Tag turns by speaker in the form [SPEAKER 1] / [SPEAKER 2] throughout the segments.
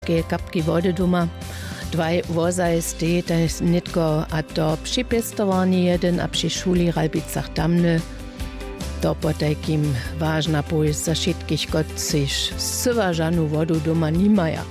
[SPEAKER 1] Rybickie kapki wody duma. Dwaj wozaj stejte nitko a to připěstování jeden a při šuli Rybicach tamny. To potajkim vážna pojist za všetkých kotciš syva žanu vodu doma nimaja.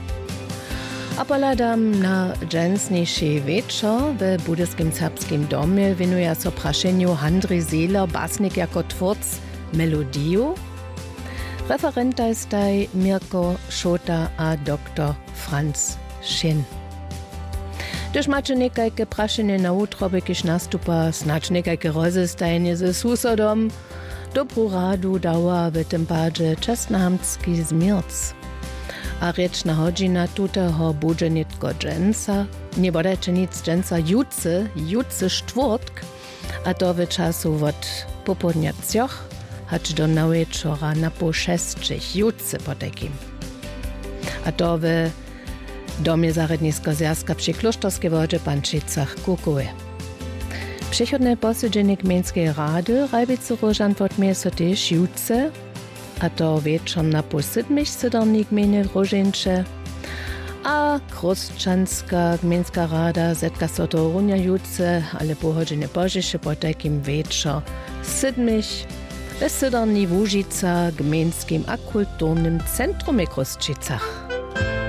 [SPEAKER 1] Apoladam na dżęsniejszy wieczór w Budyskim Serbskim domie winuje so praszeniu Handry Seeler, basnik jako twórc melodiju. Referenta jest taj Mirko Šota a dr. Franz Schinn. Gdyż macie niekajke praszenie na utro, bykiś nastupa, snacz niekajke rozestajnie ze susodom, dobrą radu dała w tym padzie czesnahamtski zmierc. A rečna hodžina tuteho bude nitko džensa, nie bodajče nic džensa jucy štvrtk, a to w czasu od popodnia cioch, hać do na wieczora na po 6 jucy potekim. A to w domie zarednisko zjazka przy Klosztorskie wodzie Pančicach Kukuły. Przychodne posiedzenie gmieńskiej rady Rajbicu Rożan podmie so też jucy, a to wieczor na po 7 sydorni gminy Rożincze, a Krosczanska gmieńska rada zetka so to runia juce, ale po godzinie pożisze po takim wieczor 7 w sydorni Łużyca gmieńskim a kulturnym centrum Krosczycach.